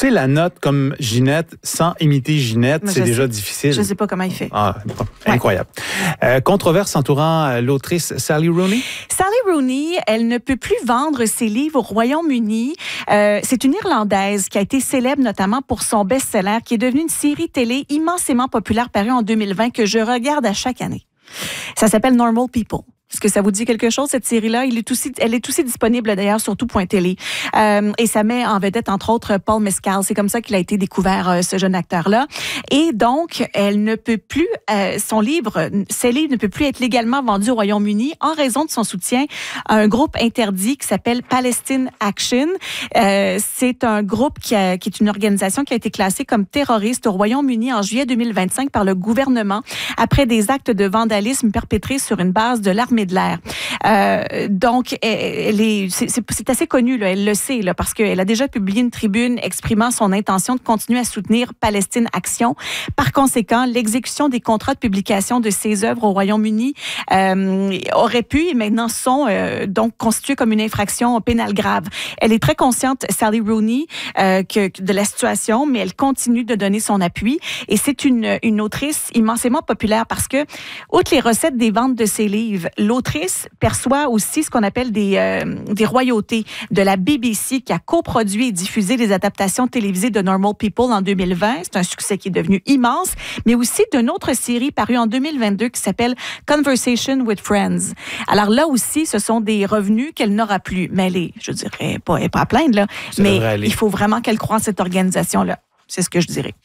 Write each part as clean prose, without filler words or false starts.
pousser la note comme Ginette sans imiter Ginette, c'est déjà difficile. Je ne sais pas comment il fait. Ah, incroyable. Controverse entourant l'autrice Sally Rooney? Sally Rooney, elle ne peut plus vendre ses livres au Royaume-Uni. C'est une Irlandaise qui a été célèbre notamment pour son best-seller, qui est devenu une série télé immensément populaire parue en 2020 que je regarde à chaque année. Ça s'appelle Normal People. Est-ce que ça vous dit quelque chose, cette série-là? Elle est aussi disponible d'ailleurs sur tout.tv. Et ça met en vedette, entre autres, Paul Mescal. C'est comme ça qu'il a été découvert, ce jeune acteur-là. Et donc, elle ne peut plus, ses livres ne peut plus être légalement vendus au Royaume-Uni en raison de son soutien à un groupe interdit qui s'appelle Palestine Action. C'est un groupe qui est une organisation qui a été classée comme terroriste au Royaume-Uni en juillet 2025 par le gouvernement après des actes de vandalisme perpétrés sur une base de l'armée de l'air. Donc, c'est assez connu, là, elle le sait, là, parce qu'elle a déjà publié une tribune exprimant son intention de continuer à soutenir Palestine Action. Par conséquent, l'exécution des contrats de publication de ses œuvres au Royaume-Uni aurait pu et maintenant sont donc constitués comme une infraction pénale grave. Elle est très consciente, Sally Rooney, de la situation, mais elle continue de donner son appui. Et c'est une autrice immensément populaire parce que, outre les recettes des ventes de ses livres, l'autrice perçoit aussi ce qu'on appelle des royautés de la BBC qui a coproduit et diffusé les adaptations télévisées de Normal People en 2020. C'est un succès qui est devenu immense, mais aussi d'une autre série parue en 2022 qui s'appelle Conversation with Friends. Alors là aussi, ce sont des revenus qu'elle n'aura plus. Mais elle est, je dirais, pas à plaindre, là, mais il faut vraiment qu'elle croie en cette organisation-là. C'est ce que je dirais.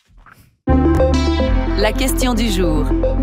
La question du jour.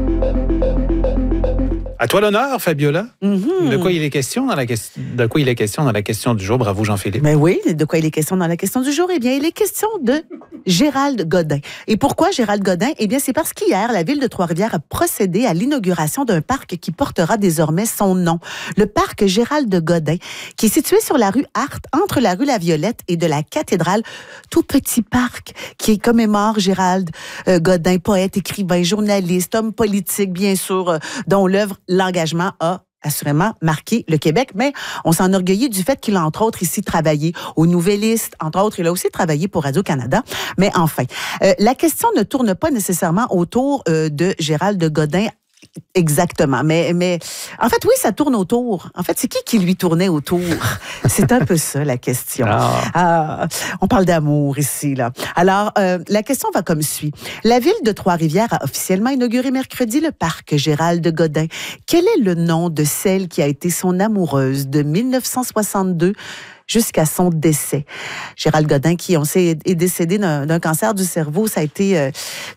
À toi l'honneur, Fabiola. Mm-hmm. De quoi il est question dans la question du jour? Bravo, Jean-Philippe. Ben oui, de quoi il est question dans la question du jour? Eh bien, il est question de Gérald Godin. Et pourquoi Gérald Godin? Eh bien, c'est parce qu'hier, la ville de Trois-Rivières a procédé à l'inauguration d'un parc qui portera désormais son nom. Le parc Gérald Godin, qui est situé sur la rue Hart, entre la rue La Violette et de la cathédrale. Tout petit parc qui commémore Gérald Godin, poète, écrivain, journaliste, homme politique, bien sûr, dont l'œuvre L'engagement a assurément marqué le Québec, mais on s'enorgueillit du fait qu'il a, entre autres, ici travaillé au Nouvelliste. Entre autres, il a aussi travaillé pour Radio-Canada. Mais enfin, la question ne tourne pas nécessairement autour de Gérald Godin exactement. Mais en fait, oui, ça tourne autour. En fait, c'est qui lui tournait autour? C'est un peu ça, la question. On parle d'amour ici, là. Alors, la question va comme suit. La ville de Trois-Rivières a officiellement inauguré mercredi le parc Gérald Godin. Quel est le nom de celle qui a été son amoureuse de 1962 jusqu'à son décès? Gérald Godin, qui, on sait, est décédé d'un cancer du cerveau. Ça a été,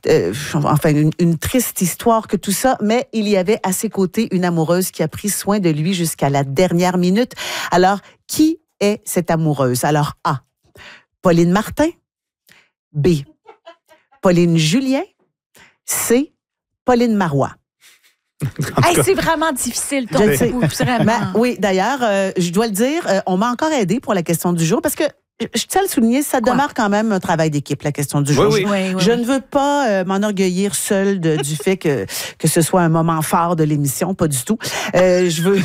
une triste histoire que tout ça, mais il y avait à ses côtés une amoureuse qui a pris soin de lui jusqu'à la dernière minute. Alors, qui est cette amoureuse? Alors, A, Pauline Martin. B, Pauline Julien. C, Pauline Marois. Hey, c'est vraiment difficile, ton coup, vraiment. Oui, d'ailleurs, je dois le dire, on m'a encore aidé pour la question du jour parce que je tiens à le souligner, ça demeure quand même un travail d'équipe, la question du jour. Oui. Je ne veux pas m'enorgueillir seule du fait que ce soit un moment fort de l'émission, pas du tout. Je veux...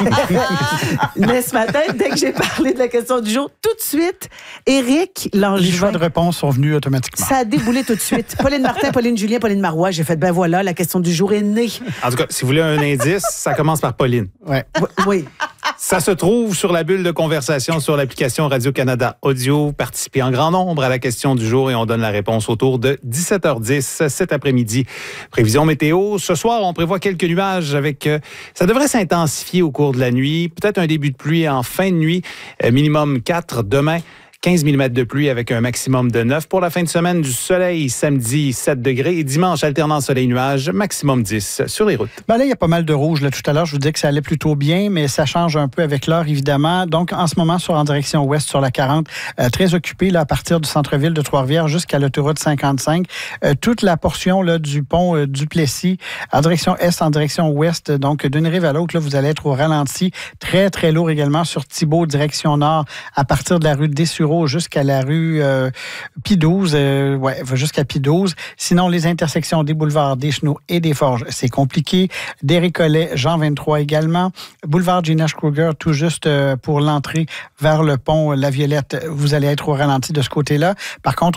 Mais ce matin, dès que j'ai parlé de la question du jour, tout de suite, Éric Langevin... Les choix de réponse sont venus automatiquement. Ça a déboulé tout de suite. Pauline Martin, Pauline Julien, Pauline Marois. J'ai fait, ben voilà, la question du jour est née. En tout cas, si vous voulez un indice, ça commence par Pauline. Ouais. Oui. Ça se trouve sur la bulle de conversation sur l'application Radio-Canada Audio. Participez en grand nombre à la question du jour et on donne la réponse autour de 17h10 cet après-midi. Prévision météo. Ce soir, on prévoit quelques nuages avec... ça devrait s'intensifier au cours de la nuit. Peut-être un début de pluie en fin de nuit. Minimum 4 demain. 15 mm de pluie avec un maximum de 9. Pour la fin de semaine, du soleil, samedi, 7 degrés. Et dimanche, alternant soleil-nuage, maximum 10 sur les routes. Ben là, il y a pas mal de rouge. Là, tout à l'heure, je vous disais que ça allait plutôt bien, mais ça change un peu avec l'heure, évidemment. Donc, en ce moment, en direction ouest, sur la 40, très occupé là, à partir du centre-ville de Trois-Rivières jusqu'à l'autoroute 55. Toute la portion là, du pont du Plessis, en direction est, en direction ouest. Donc, d'une rive à l'autre, là, vous allez être au ralenti. Très, très lourd également sur Thibault, direction nord, à partir de la rue Dessureau jusqu'à la rue Pie 12, jusqu'à Pie 12. Sinon, les intersections des boulevards des Chenaux et des Forges, c'est compliqué. Des Récollets, Jean 23 également. Boulevard Gina Kruger, tout juste pour l'entrée vers le pont La Violette, vous allez être au ralenti de ce côté-là. Par contre,